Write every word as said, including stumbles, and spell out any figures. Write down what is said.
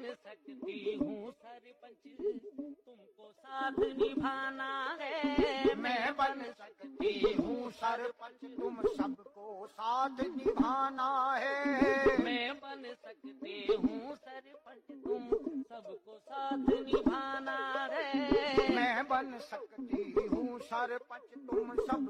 बन सकती हूँ सरपंच, तुमको साथ निभाना है। मैं बन सकती हूँ सरपंच, तुम सबको साथ निभाना है। मैं बन सकती हूँ सरपंच, तुम सबको साथ निभाना है। मैं बन सकती हूँ सरपंच, तुम सबको